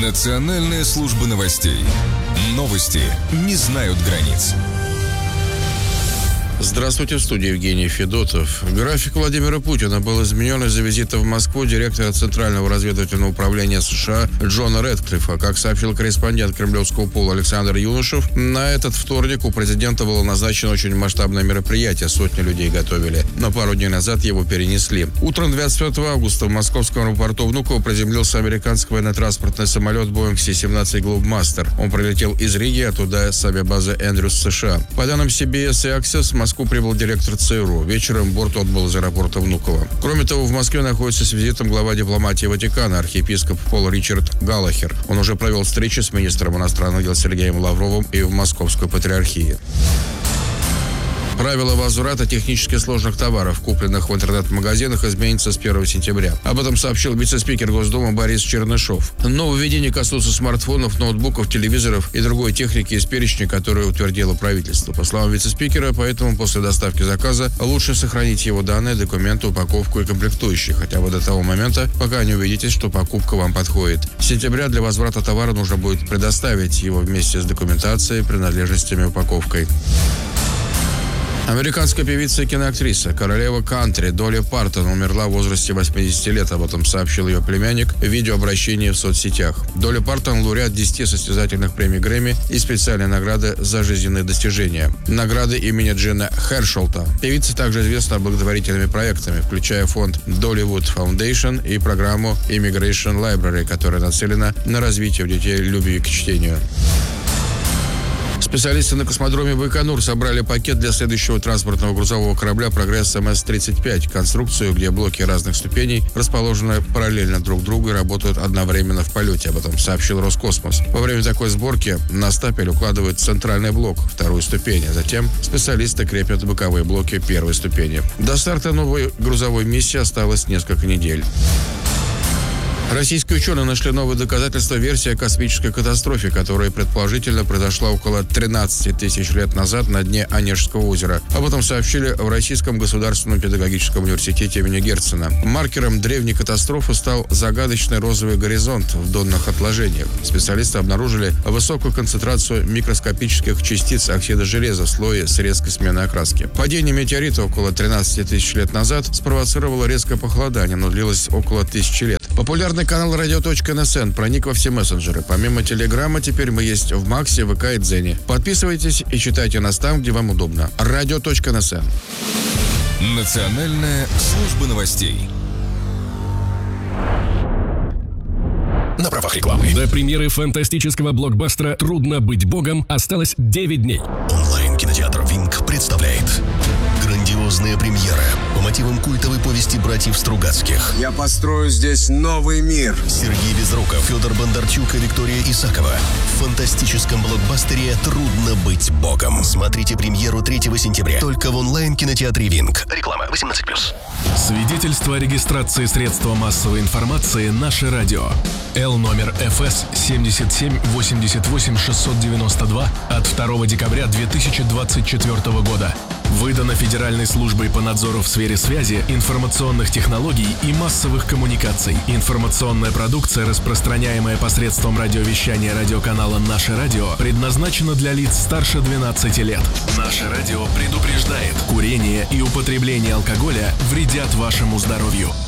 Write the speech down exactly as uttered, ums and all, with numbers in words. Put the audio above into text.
Национальная служба новостей. Новости не знают границ. Здравствуйте, в студии Евгений Федотов. График Владимира Путина был изменен из-за визита в Москву директора Центрального разведывательного управления США Джона Рэдклиффа. Как сообщил корреспондент кремлевского пула Александр Юношев, на этот вторник у президента было назначено очень масштабное мероприятие. Сотни людей готовили, но пару дней назад его перенесли. Утром двадцать пятого августа в московском аэропорту Внуково приземлился американский военно-транспортный самолет Boeing си семнадцать Globemaster. Он прилетел из Риги, оттуда с авиабазы Эндрюс, США. По данным си би эс и Access, в Москву прибыл директор ЦРУ. Вечером борт отбыл из аэропорта Внуково. Кроме того, в Москве находится с визитом глава дипломатии Ватикана, архиепископ Пол Ричард Галлахер. Он уже провел встречи с министром иностранных дел Сергеем Лавровым и в Московской патриархии. Правила возврата технически сложных товаров, купленных в интернет-магазинах, изменится с первого сентября. Об этом сообщил вице-спикер Госдумы Борис Чернышов. Нововведения коснутся смартфонов, ноутбуков, телевизоров и другой техники из перечня, который утвердило правительство. По словам вице-спикера, поэтому после доставки заказа лучше сохранить его данные, документы, упаковку и комплектующие, хотя бы до того момента, пока не убедитесь, что покупка вам подходит. С сентября для возврата товара нужно будет предоставить его вместе с документацией, принадлежностями и упаковкой. Американская певица и киноактриса, королева кантри Долли Партон умерла в возрасте восьмидесяти лет. Об этом сообщил ее племянник в видеообращении в соцсетях. Долли Партон – лауреат десяти состязательных премий Грэмми и специальной награды за жизненные достижения. Награды имени Джина Хершелта. Певица также известна благотворительными проектами, включая фонд Dollywood Foundation и программу Immigration Library, которая нацелена на развитие у детей любви к чтению. Специалисты на космодроме Байконур собрали пакет для следующего транспортного грузового корабля «Прогресс эм эс тридцать пять». Конструкцию, где блоки разных ступеней расположены параллельно друг другу и работают одновременно в полете. Об этом сообщил Роскосмос. Во время такой сборки на стапель укладывают центральный блок, вторую ступень, а затем специалисты крепят боковые блоки первой ступени. До старта новой грузовой миссии осталось несколько недель. Российские ученые нашли новые доказательства версии о космической катастрофе, которая предположительно произошла около тринадцати тысяч лет назад на дне Онежского озера. Об этом сообщили в Российском государственном педагогическом университете имени Герцена. Маркером древней катастрофы стал загадочный розовый горизонт в донных отложениях. Специалисты обнаружили высокую концентрацию микроскопических частиц оксида железа в слое с резкой сменой окраски. Падение метеорита около тринадцати тысяч лет назад спровоцировало резкое похолодание, но длилось около тысячи лет. Популярный канал радио точка эн эс эн проник во все мессенджеры. Помимо Телеграма, теперь мы есть в Максе, ВК и Дзене. Подписывайтесь и читайте нас там, где вам удобно. радио точка эн эс эн. Национальная служба новостей. На правах рекламы. До премьеры фантастического блокбастера «Трудно быть богом» осталось девять дней. Онлайн-кинотеатр «Винк» представляет грандиозная премьера по мотивам культовой повести братьев Стругацких. Я построю здесь новый мир. Сергей Безруков, Федор Бондарчук и Виктория Исакова. В фантастическом блокбастере «Трудно быть богом». Смотрите премьеру третьего сентября только в онлайн-кинотеатре «Винк». Реклама восемнадцать плюс. Свидетельство о регистрации средства массовой информации «Наше радио». Л номер эф эс семьдесят семь восемьдесят восемь шестьсот девяносто два от второго декабря две тысячи двадцать четвёртого года. Выдано Федеральной службой по надзору в сфере связи, информационных технологий и массовых коммуникаций. Информационная продукция, распространяемая посредством радиовещания радиоканала «Наше радио», предназначена для лиц старше двенадцати лет. «Наше радио» предупреждает: курение и употребление алкоголя вредят вашему здоровью.